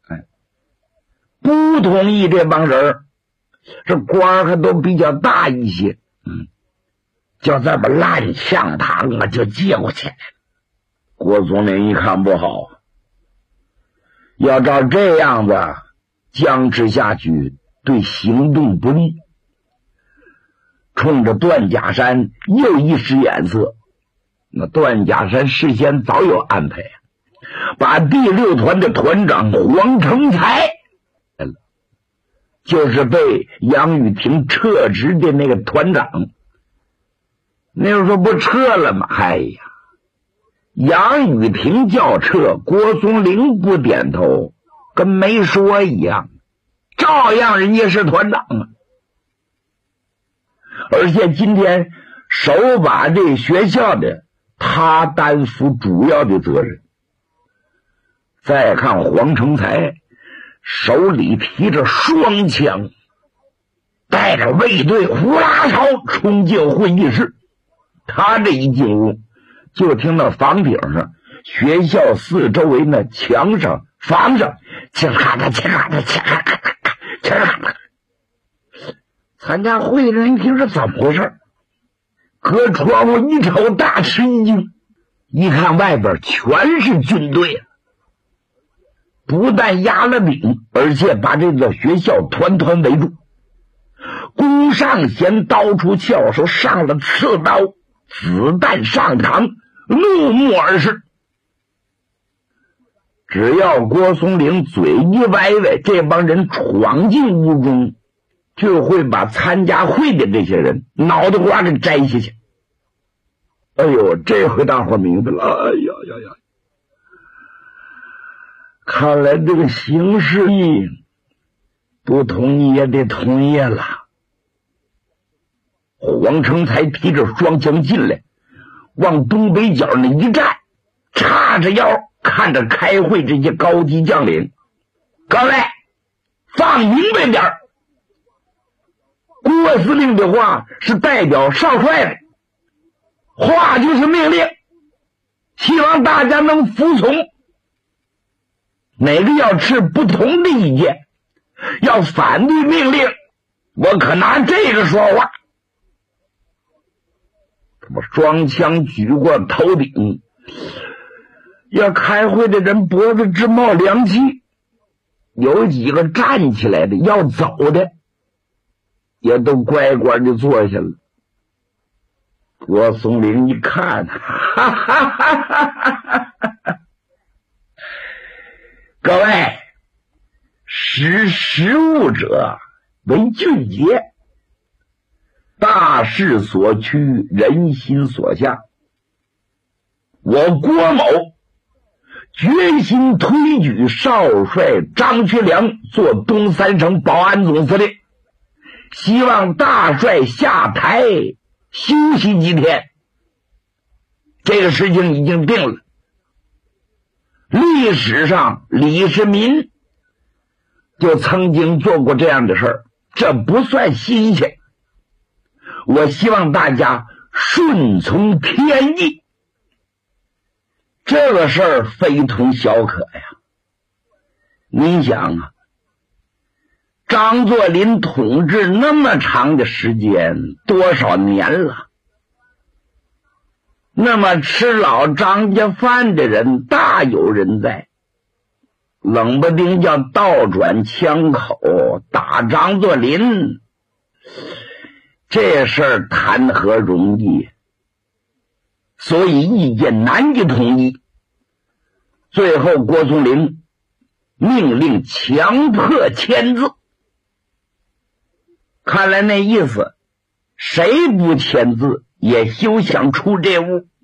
不同意这帮人，这官还都比较大一些，叫咱们烂枪膛啊就接过去了。郭松龄一看不好，要照这样子僵持下去，对行动不利。冲着段家山又一使眼色，那段家山事先早有安排，把第6团的团长黄成才，就是被杨雨婷撤职的那个团长，那时候不撤了吗？哎呀，杨雨婷叫撤，郭松龄不点头，跟没说一样，照样人家是团长啊。而且今天手把这学校的，他担负主要的责任。再看黄成才，手里提着双枪，带着卫队呼啦超冲进会议室。他这一进屋，就听到房顶上、学校四周围那墙上、房上嘁咔嚓、嘁咔嚓、嘁咔嚓、嘁咔嚓。参加会的人一听是怎么回事，隔窗户一瞅，大吃一惊，一看外边全是军队，不但压了顶，而且把这个学校团团围住。弓上弦，刀出鞘，手上了刺刀，子弹上膛，怒目而视。只要郭松龄嘴一歪歪，这帮人闯进屋中，就会把参加会的这些人脑袋瓜给摘下去。哎呦，这回大伙明白了，哎呀呀呀！看来这个形势不同意也得同意了。黄成才提着双枪进来，往东北角那一站，叉着腰看着开会这些高级将领，各位放明白点儿，郭司令的话是代表少帅的，话就是命令，希望大家能服从。哪个要持不同的意见，要反对命令，我可拿这个说话。我双枪举过头顶，要开会的人脖子直冒凉气，有几个站起来的，要走的也都乖乖的坐下了。郭松龄一看，哈哈哈哈哈哈！各位，识务者为俊杰，大势所趋，人心所向。我郭某决心推举少帅张学良做东三省保安总司令，希望大帅下台休息几天。这个事情已经定了。历史上李世民就曾经做过这样的事儿，这不算新鲜。我希望大家顺从天意，这个事儿非同小可呀。您想啊，张作霖统治那么长的时间，多少年了，那么吃老张家饭的人大有人在，冷不丁叫倒转枪口打张作霖，这事儿谈何容易？所以意见难以统一。最后郭松龄命令强迫签字，看来那意思谁不签字也休想出这屋。